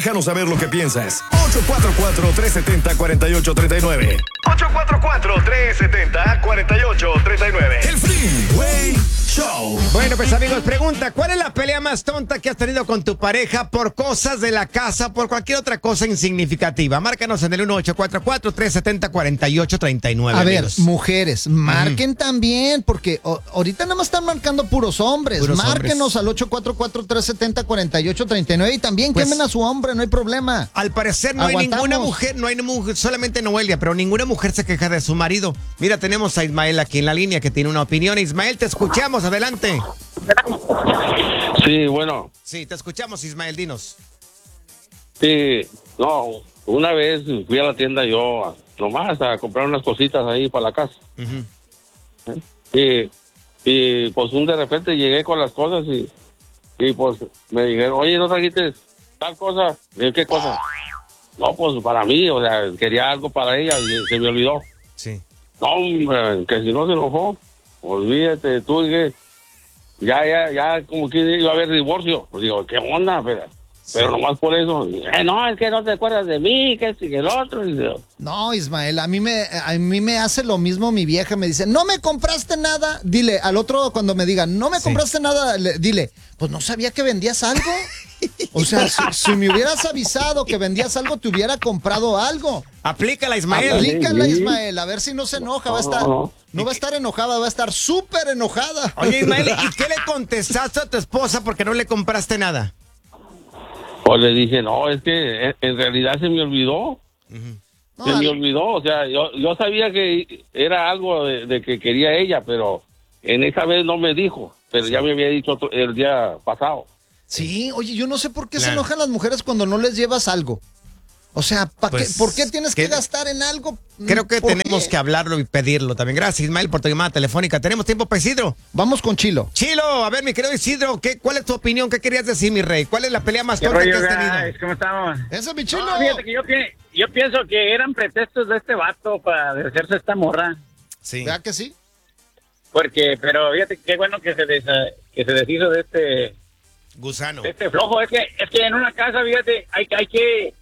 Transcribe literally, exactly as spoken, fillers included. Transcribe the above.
Déjanos saber lo que piensas. ocho cuatro cuatro, tres siete cero, cuatro ocho tres nueve. ocho cuatro cuatro, tres siete cero, cuatro ocho tres nueve. El Freeway Show. Bueno, pues amigos, pregunta, ¿cuál es la pelea más tonta que has tenido con tu pareja por cosas de la casa, por cualquier otra cosa insignificativa? Márcanos en el uno ocho cuatro cuatro, tres siete cero, cuatro ocho tres nueve. A amigos. ver, mujeres, marquen uh-huh. también, porque o, ahorita nada más están marcando puros hombres. Puros Márquenos hombres. Al ocho cuatro cuatro, tres siete cero, cuatro ocho tres nueve y también pues, quemen a su hombre, no hay problema. Al parecer no Aguantamos. hay ninguna mujer, no hay mujer, solamente Noelia, pero ninguna mujer se queja de su marido. Mira, tenemos a Ismael aquí en la línea que tiene una opinión. Ismael, te escuchamos, adelante. Sí, bueno. Sí, te escuchamos, Ismael, dinos. Sí, no, una vez fui a la tienda yo nomás a comprar unas cositas ahí para la casa. Uh-huh. Y, y pues un de repente llegué con las cosas y, y pues me dijeron, oye, ¿no trajiste tal cosa? Y yo, ¿qué cosa? No, pues para mí, o sea, quería algo para ella y se me olvidó. Sí. No, hombre, que si no se enojó, olvídate, tú dije, ya, ya, ya, como que iba a haber divorcio. Pues digo, ¿qué onda? Pero, sí. pero nomás por eso, eh, no, es que no te acuerdas de mí, que es que el otro. Y yo, no, Ismael, a mí me a mí me hace lo mismo mi vieja, me dice, no me compraste nada, dile, al otro cuando me diga, no me sí. compraste nada, le, dile, pues no sabía que vendías algo. O sea, si, si me hubieras avisado que vendías algo, te hubiera comprado algo. Aplícala, Ismael. Aplícala, Ismael, a ver si no se enoja, va a estar, no va a estar enojada, va a estar súper enojada. Oye, Ismael, ¿y qué le contestaste a tu esposa porque no le compraste nada? Pues le dije, no, es que en realidad se me olvidó. Uh-huh. No, se me olvidó, o sea, yo, yo sabía que era algo de, de que quería ella, pero en esa vez no me dijo, pero sí. ya me había dicho el día pasado. Sí, oye, yo no sé por qué claro. se enojan las mujeres cuando no les llevas algo. O sea, ¿pa pues, qué, ¿por qué tienes que, que gastar en algo? Creo que tenemos qué? que hablarlo y pedirlo también. Gracias, Ismael, por tu llamada telefónica. ¿Tenemos tiempo para Isidro? Vamos con Chilo. Chilo, a ver, mi querido Isidro, ¿qué, ¿cuál es tu opinión? ¿Qué querías decir, mi rey? ¿Cuál es la pelea más tonta que has tenido? Guys? ¿Cómo estamos? Ese es mi Chilo. No, fíjate que yo, yo pienso que eran pretextos de este vato para deshacerse esta morra. Sí. ¿Verdad que sí? Porque, pero fíjate qué bueno que se, des, que se deshizo de este... gusano. Este flojo, es que, es que en una casa, fíjate, hay, hay que